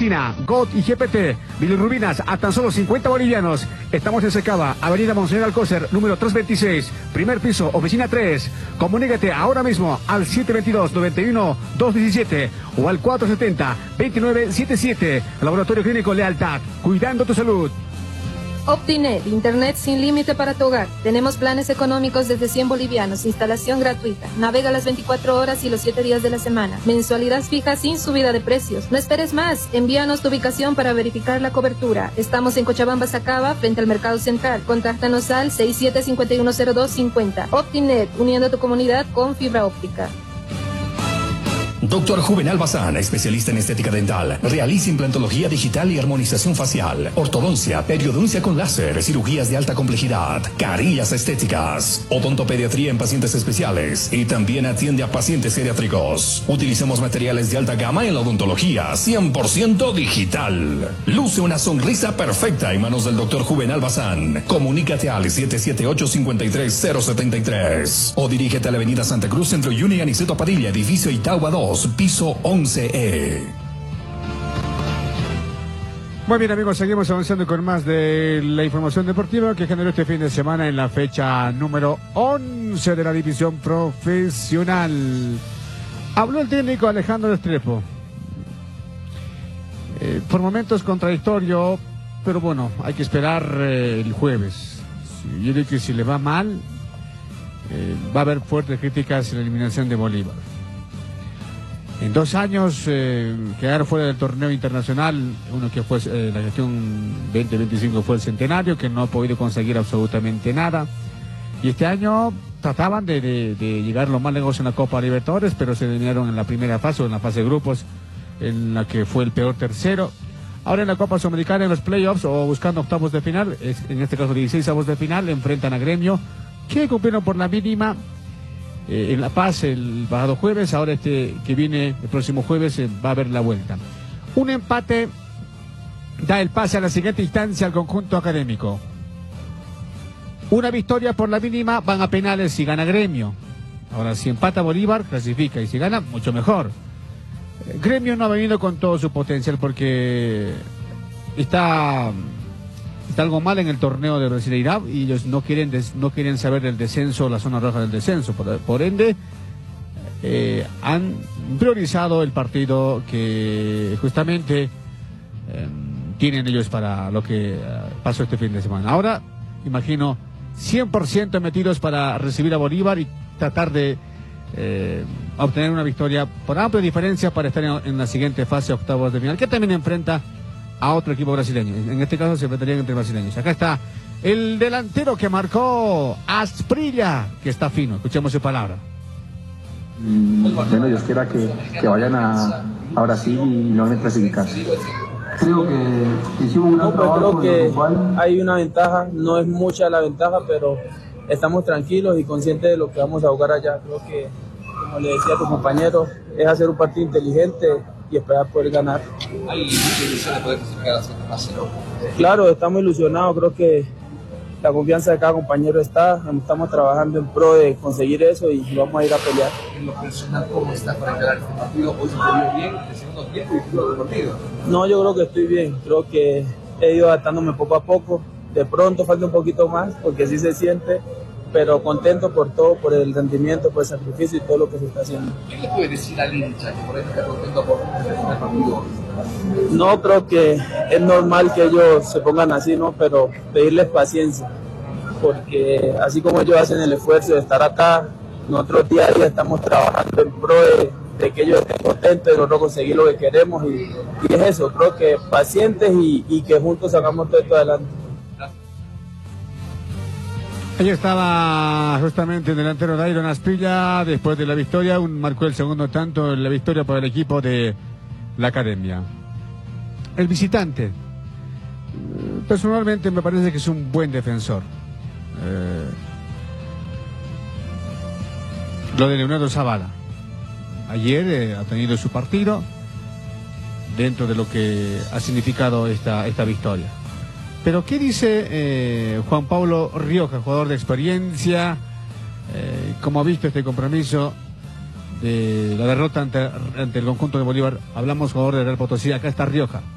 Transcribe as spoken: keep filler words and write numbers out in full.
Argentina, G O T y G P T, bilirrubinas a tan solo cincuenta bolivianos. Estamos en Secaba, Avenida Monseñor Alcócer, número trescientos veintiséis, primer piso, oficina tres. Comunícate ahora mismo al siete veintidós, noventa y uno, doscientos diecisiete o al cuatrocientos setenta, veintinueve setenta y siete. Laboratorio Clínico Lealtad, cuidando tu salud. Optinet, internet sin límite para tu hogar. Tenemos planes económicos desde cien bolivianos, instalación gratuita. Navega las veinticuatro horas y los siete días de la semana. Mensualidad fija sin subida de precios. No esperes más. Envíanos tu ubicación para verificar la cobertura. Estamos en Cochabamba, Sacaba, frente al Mercado Central. Contáctanos al seis siete cinco uno cero dos cinco cero. Optinet, uniendo tu comunidad con fibra óptica. Doctor Juvenal Bazán, especialista en estética dental. Realiza implantología digital y armonización facial, ortodoncia, periodoncia con láser, cirugías de alta complejidad, carillas estéticas, odontopediatría en pacientes especiales y también atiende a pacientes geriátricos. Utilizamos materiales de alta gama en la odontología, cien por ciento digital. Luce una sonrisa perfecta en manos del doctor Juvenal Bazán. Comunícate al siete siete ocho, cinco tres cero siete tres o dirígete a la avenida Santa Cruz, Centro Uni, Aniceto Padilla, edificio Itagua dos. Piso once E. Muy bien, amigos, seguimos avanzando con más de la información deportiva que generó este fin de semana en la fecha número once de la división profesional. Habló el técnico Alejandro Restrepo. Eh, por momentos contradictorio, pero bueno, hay que esperar eh, el jueves. Yo digo que si le va mal, eh, va a haber fuertes críticas en la eliminación de Bolívar. En dos años eh, quedar fuera del torneo internacional, uno que fue eh, la gestión veinte veinticinco fue el centenario, que no ha podido conseguir absolutamente nada. Y este año trataban de, de, de llegar lo más lejos en la Copa Libertadores, pero se eliminaron en la primera fase o en la fase de grupos, en la que fue el peor tercero. Ahora en la Copa Sudamericana, en los playoffs o buscando octavos de final, es, en este caso dieciséis avos de final, enfrentan a Gremio, que cumplieron por la mínima. Eh, en La Paz el pasado jueves, ahora este que viene el próximo jueves eh, va a haber la vuelta. Un empate da el pase a la siguiente instancia al conjunto académico. Una victoria por la mínima, van a penales si gana Gremio. Ahora si empata Bolívar, clasifica, y si gana, mucho mejor. Eh, Gremio no ha venido con todo su potencial porque está... Está algo mal en el torneo de Brasileirao y ellos no quieren des, no quieren saber del descenso, la zona roja del descenso. Por, por ende, eh, han priorizado el partido que justamente eh, tienen ellos para lo que uh, pasó este fin de semana. Ahora, imagino, cien por ciento metidos para recibir a Bolívar y tratar de eh, obtener una victoria por amplia diferencia para estar en, en la siguiente fase, octavos de final, que también enfrenta a otro equipo brasileño. En este caso se enfrentarían entre brasileños. Acá está el delantero que marcó Asprilla, que está fino. Escuchemos su palabra. Bueno, Dios quiera que, que vayan a, a Brasil y logren clasificarse. Creo que hicimos un gran no, trabajo. Creo que cual... hay una ventaja, no es mucha la ventaja, pero estamos tranquilos y conscientes de lo que vamos a jugar allá. Creo que, como le decía a tu compañero, es hacer un partido inteligente y esperar poder ganar. ¿Hay ilusión de poder clasificar a la segunda fase, no? Claro, estamos ilusionados, creo que la confianza de cada compañero está, estamos trabajando en pro de conseguir eso y vamos a ir a pelear. En lo personal, ¿cómo estás para encarar este partido? ¿Hoy se te vio bien el segundo tiempo y el primer partido? No, yo creo que estoy bien, creo que he ido adaptándome poco a poco, de pronto falta un poquito más porque sí se siente, pero contento por todo, por el rendimiento, por el sacrificio y todo lo que se está haciendo. ¿Qué le puede decir al hincha que por ahí está contento por el primer partido? No, creo que es normal que ellos se pongan así, ¿no? Pero pedirles paciencia, porque así como ellos hacen el esfuerzo de estar acá, nosotros día a día estamos trabajando en pro de, de que ellos estén contentos, de nosotros conseguir lo que queremos y, y es eso, creo que pacientes y, y que juntos sacamos todo esto adelante. Ahí estaba justamente el delantero Dairon Asprilla, después de la victoria, un, marcó el segundo tanto en la victoria para el equipo de la academia. El visitante, personalmente me parece que es un buen defensor. Eh, lo de Leonardo Zavala, ayer eh, ha tenido su partido dentro de lo que ha significado esta, esta victoria. Pero ¿qué dice eh, Juan Pablo Rioja, jugador de experiencia? Eh, ¿Cómo ha visto este compromiso de la derrota ante, ante el conjunto de Bolívar? Hablamos jugador de Real Potosí, acá está Rioja.